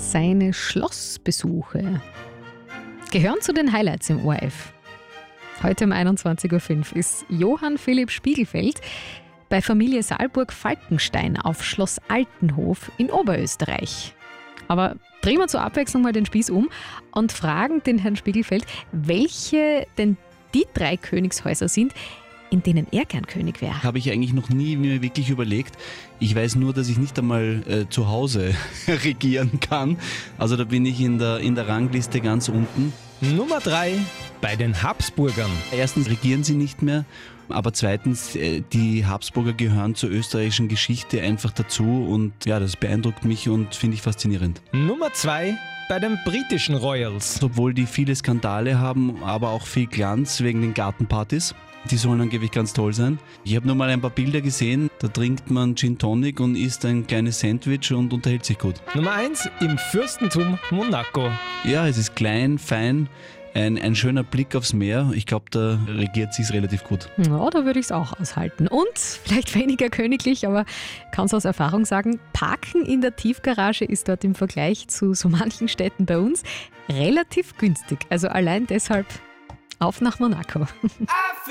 seine Schlossbesuche gehören zu den Highlights im ORF. Heute um 21.05 Uhr ist Johann Philipp Spiegelfeld bei Familie Saalburg-Falkenstein auf Schloss Altenhof in Oberösterreich. Aber drehen wir zur Abwechslung mal den Spieß um und fragen den Herrn Spiegelfeld, welche denn die 3 Königshäuser sind, in denen er gern König wäre. Habe ich eigentlich noch nie mir wirklich überlegt. Ich weiß nur, dass ich nicht einmal zu Hause regieren kann. Also da bin ich in der Rangliste ganz unten. Nummer 3 bei den Habsburgern. Erstens regieren sie nicht mehr, aber zweitens, die Habsburger gehören zur österreichischen Geschichte einfach dazu und ja, das beeindruckt mich und finde ich faszinierend. Nummer 2 bei den britischen Royals. Obwohl die viele Skandale haben, aber auch viel Glanz wegen den Gartenpartys. Die sollen angeblich ganz toll sein. Ich habe nur mal ein paar Bilder gesehen, da trinkt man Gin Tonic und isst ein kleines Sandwich und unterhält sich gut. Nummer 1 im Fürstentum Monaco. Ja, es ist klein, fein, ein schöner Blick aufs Meer. Ich glaube, da regiert sich's relativ gut. Ja, da würde ich es auch aushalten. Und, vielleicht weniger königlich, aber kann es aus Erfahrung sagen, Parken in der Tiefgarage ist dort im Vergleich zu so manchen Städten bei uns relativ günstig. Also allein deshalb auf nach Monaco.